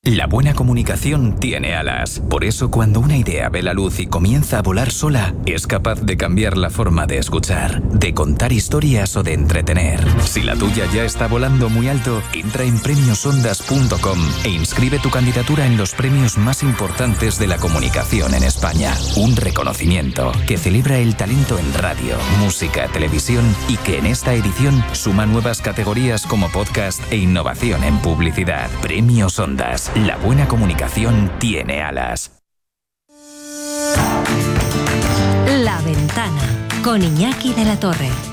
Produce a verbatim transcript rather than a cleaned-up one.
La buena comunicación tiene alas. Por eso, cuando una idea ve la luz y comienza a volar sola, es capaz de cambiar la forma de escuchar, de contar historias o de entretener. Si la tuya ya está volando muy alto, entra en premios ondas punto com e inscribe tu candidatura en los premios más importantes de la comunicación en España. Un reconocimiento que celebra el talento en radio, música, televisión y que en esta edición suma nuevas categorías como podcast e innovación en publicidad. Premios Ondas. La buena comunicación tiene alas. La Ventana con Iñaki de la Torre.